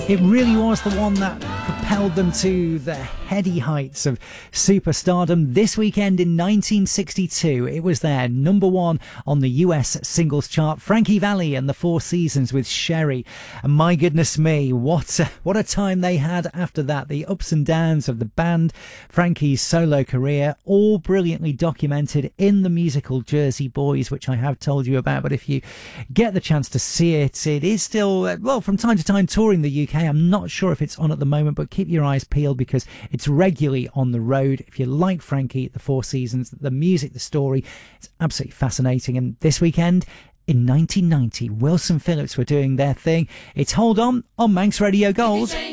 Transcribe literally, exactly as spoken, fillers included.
It really was the one that propelled them to the heady heights of superstardom. This weekend in nineteen sixty-two, it was their number one on the U S singles chart. Frankie Valli and the Four Seasons with Sherry. And my goodness me, what a, what a time they had after that. The ups and downs of the band, Frankie's solo career, all brilliantly documented in the musical Jersey Boys, which I have told you about. But if you get the chance to see it, it is still, well, from time to time touring the U K. I'm not sure if it's on at the moment, but keep your eyes peeled because it's regularly on the road. If you like Frankie, the Four Seasons, the music, the story, it's absolutely fascinating. And this weekend in nineteen ninety, Wilson Phillips were doing their thing. It's Hold On on Manx Radio Gold.